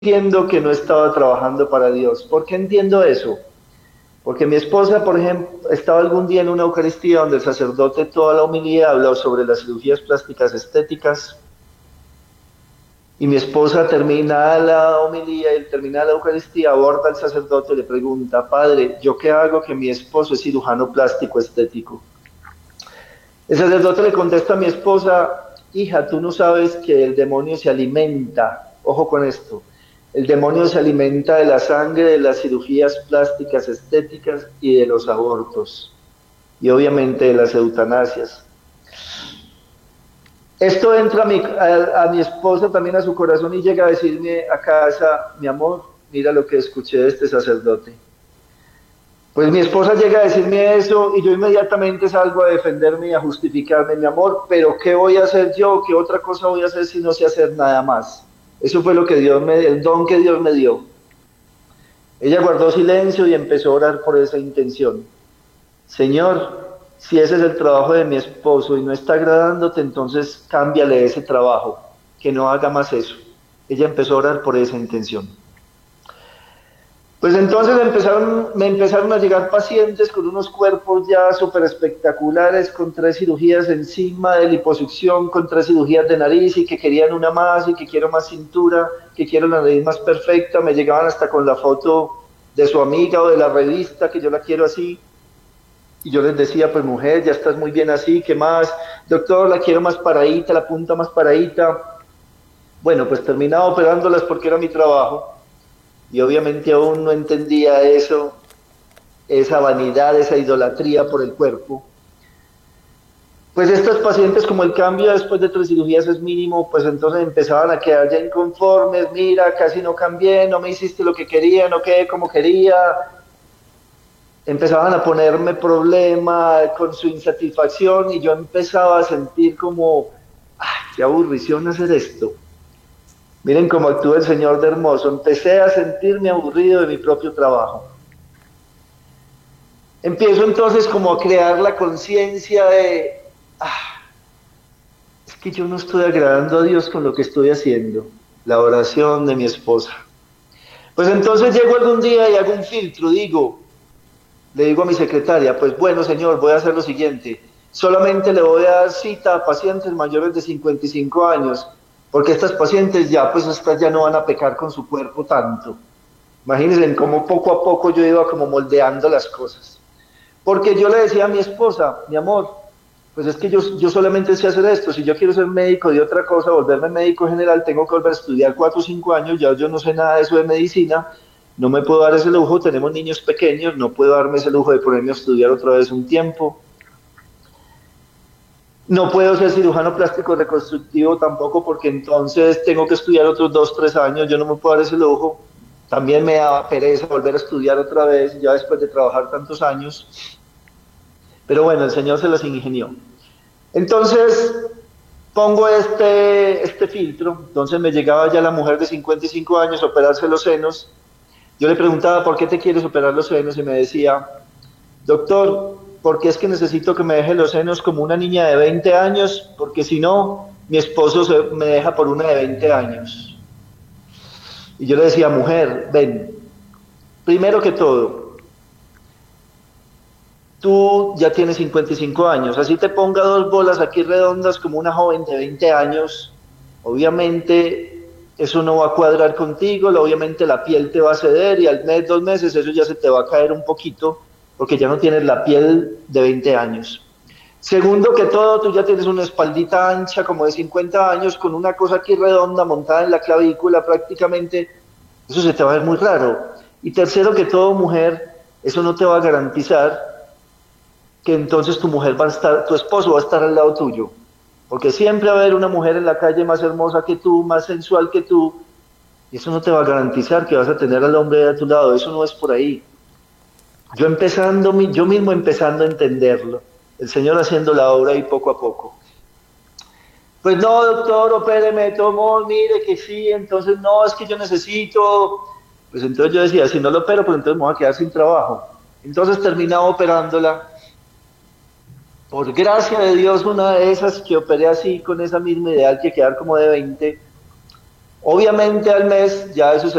entiendo que no estaba trabajando para Dios. ¿Por qué entiendo eso? Porque mi esposa, por ejemplo, estaba algún día en una Eucaristía donde el sacerdote toda la homilía habló sobre las cirugías plásticas estéticas y mi esposa termina la homilía y termina la Eucaristía, aborda al sacerdote y le pregunta, padre, ¿yo qué hago que mi esposo es cirujano plástico estético? El sacerdote le contesta a mi esposa, hija, tú no sabes que el demonio se alimenta, ojo con esto, el demonio se alimenta de la sangre, de las cirugías plásticas estéticas y de los abortos, y obviamente de las eutanasias. Esto entra a mi esposa también a su corazón y llega a decirme a casa, mi amor, mira lo que escuché de este sacerdote. Pues mi esposa llega a decirme eso y yo inmediatamente salgo a defenderme y a justificarme, mi amor, pero ¿qué voy a hacer yo? ¿Qué otra cosa voy a hacer si no sé hacer nada más? Eso fue lo que el don que Dios me dio. Ella guardó silencio y empezó a orar por esa intención. Señor, si ese es el trabajo de mi esposo y no está agradándote, entonces cámbiale ese trabajo, que no haga más eso. Ella empezó a orar por esa intención. Pues entonces me empezaron a llegar pacientes con unos cuerpos ya súper espectaculares, con 3 cirugías encima de liposucción, con 3 cirugías de nariz y que querían una más y que quiero más cintura, que quiero la nariz más perfecta. Me llegaban hasta con la foto de su amiga o de la revista, que yo la quiero así. Y yo les decía, pues mujer, ya estás muy bien así, ¿qué más? Doctor, la quiero más paradita, la punta más paradita. Bueno, pues terminaba operándolas porque era mi trabajo y obviamente aún no entendía eso, esa vanidad, esa idolatría por el cuerpo. Pues estos pacientes, como el cambio después de 3 cirugías es mínimo, pues entonces empezaban a quedar ya inconformes, mira, casi no cambié, no me hiciste lo que quería, no quedé como quería. Empezaban a ponerme problema con su insatisfacción y yo empezaba a sentir como, ay, qué aburrición hacer esto. Miren cómo actúa el Señor de hermoso. Empecé a sentirme aburrido de mi propio trabajo. Empiezo entonces como a crear la conciencia de, es que yo no estoy agradando a Dios con lo que estoy haciendo. La oración de mi esposa. Pues entonces llego algún día y hago un filtro, le digo a mi secretaria, pues bueno, señor, voy a hacer lo siguiente. Solamente le voy a dar cita a pacientes mayores de 55 años, porque estas pacientes ya, pues estas ya no van a pecar con su cuerpo tanto. Imagínense en cómo poco a poco yo iba como moldeando las cosas. Porque yo le decía a mi esposa, mi amor, pues es que yo solamente sé hacer esto. Si yo quiero ser médico de otra cosa, volverme médico general, tengo que volver a estudiar 4 o 5 años. Ya yo no sé nada de eso de medicina. No me puedo dar ese lujo. Tenemos niños pequeños. No puedo darme ese lujo de ponerme a estudiar otra vez un tiempo. No puedo ser cirujano plástico reconstructivo tampoco porque entonces tengo que estudiar otros 2 o 3 años. Yo no me puedo dar ese lujo. También me da pereza volver a estudiar otra vez ya después de trabajar tantos años. Pero bueno, el Señor se las ingenió. Entonces pongo este filtro, entonces me llegaba ya la mujer de 55 años a operarse los senos. Yo le preguntaba, ¿por qué te quieres operar los senos? Y me decía, doctor, porque es que necesito que me deje los senos como una niña de 20 años, porque si no, mi esposo me deja por una de 20 años. Y yo le decía, mujer, ven, primero que todo, tú ya tienes 55 años, así te ponga 2 bolas aquí redondas como una joven de 20 años, obviamente eso no va a cuadrar contigo, obviamente la piel te va a ceder y al mes, 2 meses eso ya se te va a caer un poquito porque ya no tienes la piel de 20 años. Segundo que todo, tú ya tienes una espaldita ancha como de 50 años con una cosa aquí redonda montada en la clavícula prácticamente, eso se te va a ver muy raro. Y tercero que todo, mujer, eso no te va a garantizar que entonces tu mujer va a estar, tu esposo va a estar al lado tuyo. Porque siempre va a haber una mujer en la calle más hermosa que tú, más sensual que tú, y eso no te va a garantizar que vas a tener al hombre a tu lado, eso no es por ahí. Yo mismo empezando a entenderlo, el Señor haciendo la obra y poco a poco. Pues no, doctor, opéreme, tomó, mire que sí, entonces no, es que yo necesito. Pues entonces yo decía, si no lo opero, pues entonces me voy a quedar sin trabajo. Entonces terminaba operándola. Por gracia de Dios, una de esas que operé así, con esa misma ideal que quedar como de 20, Obviamente al mes ya eso se